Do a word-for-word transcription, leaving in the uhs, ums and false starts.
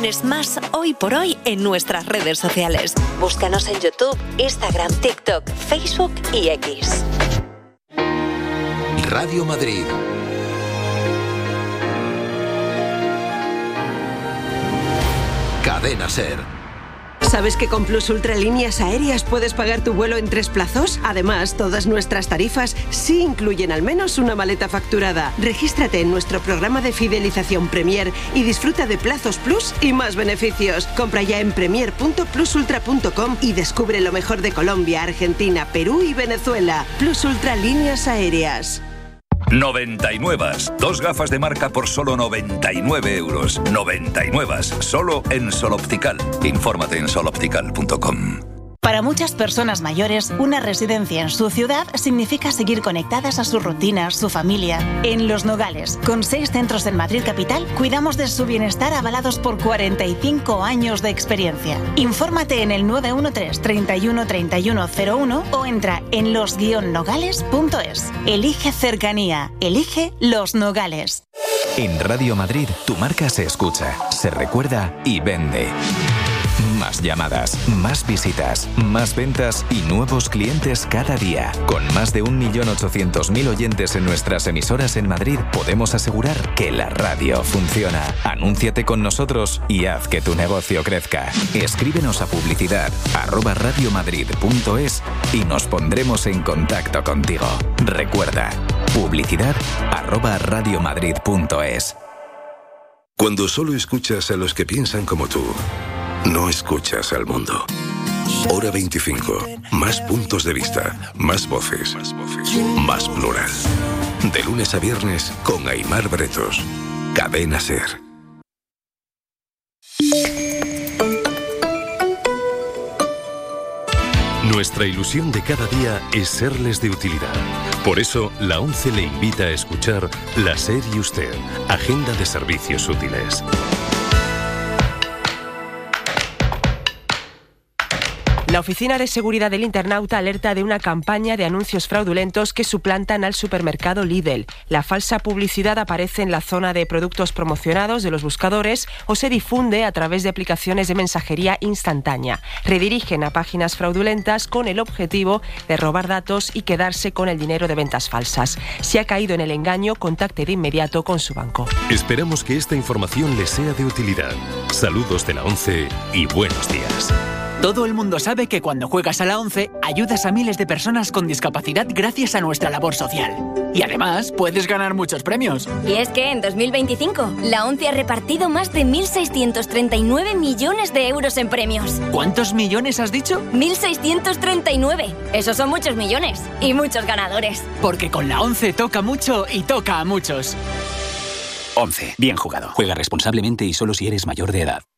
tienes más hoy por hoy en nuestras redes sociales. Búscanos en YouTube, Instagram, TikTok, Facebook y X. Radio Madrid. Cadena SER. ¿Sabes que con Plus Ultra Líneas Aéreas puedes pagar tu vuelo en tres plazos? Además, todas nuestras tarifas sí incluyen al menos una maleta facturada. Regístrate en nuestro programa de fidelización Premier y disfruta de plazos Plus y más beneficios. Compra ya en premier punto plus ultra punto com y descubre lo mejor de Colombia, Argentina, Perú y Venezuela. Plus Ultra Líneas Aéreas. noventa y nueve. Dos gafas de marca por solo noventa y nueve euros. noventa y nueve. Solo en Sol Optical. Infórmate en sol optical punto com. Para muchas personas mayores, una residencia en su ciudad significa seguir conectadas a sus rutinas, su familia. En Los Nogales, con seis centros en Madrid capital, cuidamos de su bienestar avalados por cuarenta y cinco años de experiencia. Infórmate en el nueve uno tres, treinta y uno, treinta y uno cero uno o entra en los guion nogales punto es. Elige cercanía. Elige Los Nogales. En Radio Madrid, tu marca se escucha, se recuerda y vende. Más llamadas, más visitas, más ventas y nuevos clientes cada día. Con más de un millón ochocientos mil oyentes en nuestras emisoras en Madrid, podemos asegurar que la radio funciona. Anúnciate con nosotros y haz que tu negocio crezca. Escríbenos a publicidad arroba radiomadrid punto es y nos pondremos en contacto contigo. Recuerda, publicidad arroba radiomadrid punto es. Cuando solo escuchas a los que piensan como tú, no escuchas al mundo. Hora veinticinco. Más puntos de vista, más voces, más plural. De lunes a viernes con Aimar Bretos. Cadena SER. Nuestra ilusión de cada día es serles de utilidad. Por eso, la ONCE le invita a escuchar La SER y Usted, Agenda de Servicios Útiles. La Oficina de Seguridad del Internauta alerta de una campaña de anuncios fraudulentos que suplantan al supermercado Lidl. La falsa publicidad aparece en la zona de productos promocionados de los buscadores o se difunde a través de aplicaciones de mensajería instantánea. Redirigen a páginas fraudulentas con el objetivo de robar datos y quedarse con el dinero de ventas falsas. Si ha caído en el engaño, contacte de inmediato con su banco. Esperamos que esta información le sea de utilidad. Saludos de la ONCE y buenos días. Todo el mundo sabe que cuando juegas a la ONCE ayudas a miles de personas con discapacidad gracias a nuestra labor social. Y además puedes ganar muchos premios. Y es que en dos mil veinticinco la ONCE ha repartido más de mil seiscientos treinta y nueve millones de euros en premios. ¿Cuántos millones has dicho? mil seiscientos treinta y nueve. Esos son muchos millones y muchos ganadores. Porque con la ONCE toca mucho y toca a muchos. ONCE. Bien jugado. Juega responsablemente y solo si eres mayor de edad.